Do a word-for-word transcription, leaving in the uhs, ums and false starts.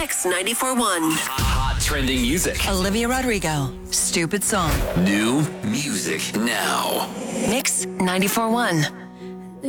Mix ninety-four point one. Hot trending music. Olivia Rodrigo, Stupid Song. New music now. Mix ninety-four point one.